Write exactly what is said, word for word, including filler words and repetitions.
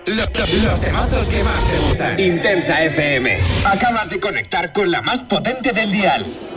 Los, los, los temazos que más te gustan. Intensa F M. Acabas de conectar con la más potente del dial.